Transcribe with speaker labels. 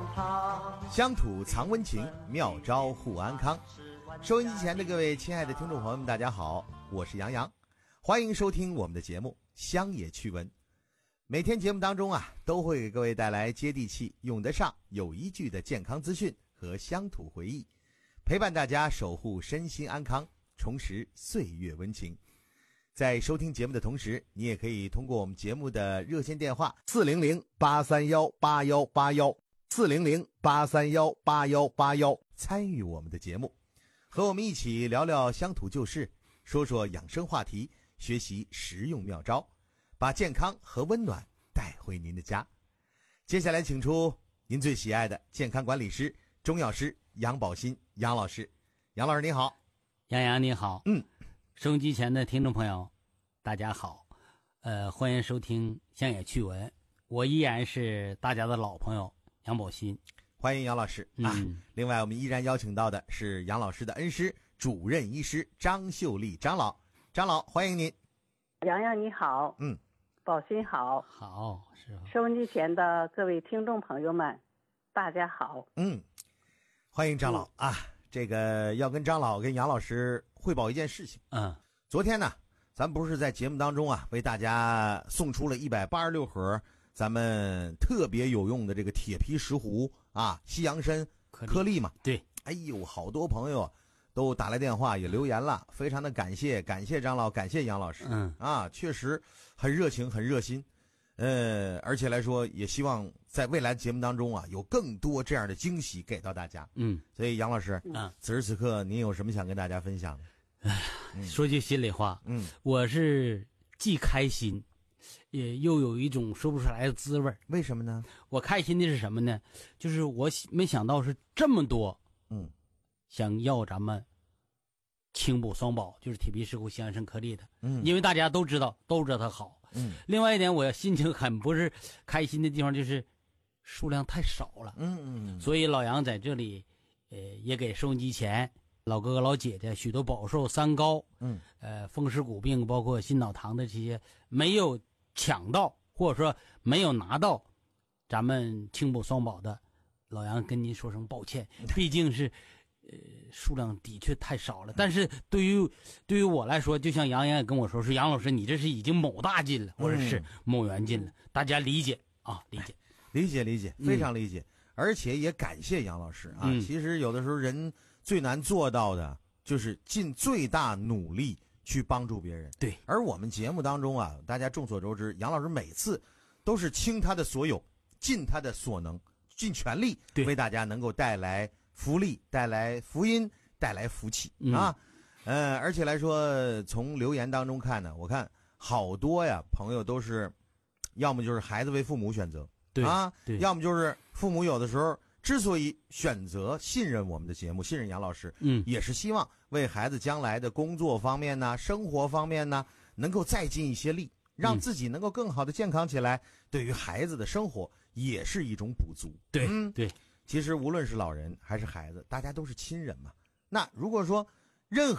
Speaker 1: 乡土藏温情，妙招护安康。收音机前的各位亲爱的听众朋友们，大家好，我是杨洋，欢迎收听我们的节目《乡野趣闻》。每天节目当中都会给各位带来接地气、用得上、有依据的健康资讯和乡土回忆，陪伴大家守护身心安康，重拾岁月温情。在收听节目的同时，你也可以通过我们节目的热线电话400-831-8181，400-831-8181参与我们的节目，和我们一起聊聊乡土旧事，说说养生话题，学习实用妙招，把健康和温暖带回您的家。接下来请出您最喜爱的健康管理师、中药师杨宝新杨老师。杨老师你好。
Speaker 2: 杨洋你好。收音机前的听众朋友大家好，欢迎收听乡野趣闻，我依然是大家的老朋友杨宝新。
Speaker 1: 欢迎杨老师另外我们依然邀请到的是杨老师的恩师、主任医师张秀丽张老。张老欢迎您。
Speaker 3: 杨洋你好。宝新好。
Speaker 2: 好，是吧？
Speaker 3: 收音机前的各位听众朋友们大家好。
Speaker 1: 欢迎张老这个要跟张老跟杨老师汇报一件事情。昨天呢咱不是在节目当中为大家送出了186盒咱们特别有用的这个铁皮石斛西洋参颗粒嘛。
Speaker 2: 对，
Speaker 1: 哎呦，好多朋友都打来电话也留言了，非常的感谢张老，感谢杨老师。确实很热情很热心。而且来说也希望在未来的节目当中有更多这样的惊喜给到大家。所以杨老师此时此刻您有什么想跟大家分享的？
Speaker 2: 说句心里话，我是既开心又有一种说不出来的滋味。为什么呢？我开心的是什么呢？就是我没想到是这么多想要咱们清补双宝，就是铁皮石斛西洋参颗粒的。因为大家都知道它好。另外一点我心情很不是开心的地方就是数量太少了。所以老杨在这里也给收音机前老哥哥老姐姐许多饱受三高风湿骨病包括心脑糖的这些没有抢到或者说没有拿到咱们清补双宝的，老杨跟您说声抱歉，毕竟是数量的确太少了。但是对于我来说，就像杨洋也跟我说，是杨老师你这是已经某大进了，或者是某元进了，大家理解理解
Speaker 1: 非常理解。而且也感谢杨老师其实有的时候人最难做到的就是尽最大努力去帮助别人。
Speaker 2: 对，
Speaker 1: 而我们节目当中大家众所周知，杨老师每次都是倾他的所有，尽他的所能，尽全力为大家能够带来福利，带来福音，带来福气而且来说从留言当中看呢，我看好多朋友都是要么就是孩子为父母选择要么就是父母有的时候之所以选择信任我们的节目，信任杨老师也是希望为孩子将来的工作方面呢，生活方面呢能够再尽一些力，让自己能够更好的健康起来，对于孩子的生活也是一种补足。
Speaker 2: 对
Speaker 1: 其实无论是老人还是孩子，大家都是亲人嘛。那如果说任